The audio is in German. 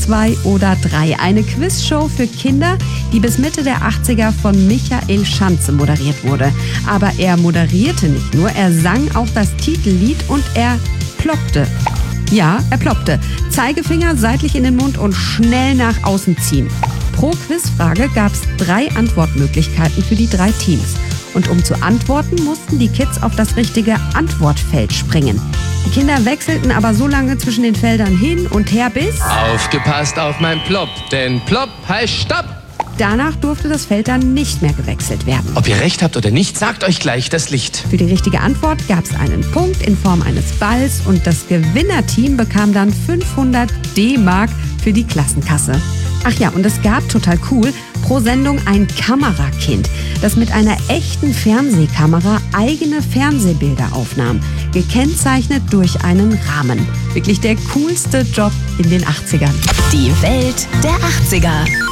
2 oder 3. Eine Quizshow für Kinder, die bis Mitte der 80er von Michael Schanze moderiert wurde. Aber er moderierte nicht nur, er sang auch das Titellied und er ploppte. Ja, er ploppte. Zeigefinger seitlich in den Mund und schnell nach außen ziehen. Pro Quizfrage gab es 3 Antwortmöglichkeiten für die 3 Teams. Und um zu antworten, mussten die Kids auf das richtige Antwortfeld springen. Die Kinder wechselten aber so lange zwischen den Feldern hin und her bis... Aufgepasst auf mein Plopp, denn Plopp heißt Stopp. Danach durfte das Feld dann nicht mehr gewechselt werden. Ob ihr recht habt oder nicht, sagt euch gleich das Licht. Für die richtige Antwort gab es einen Punkt in Form eines Balls und das Gewinnerteam bekam dann 500 D-Mark für die Klassenkasse. Ach ja, und es gab, total cool, pro Sendung ein Kamerakind, das mit einer echten Fernsehkamera eigene Fernsehbilder aufnahm, gekennzeichnet durch einen Rahmen. Wirklich der coolste Job in den 80ern. Die Welt der 80er.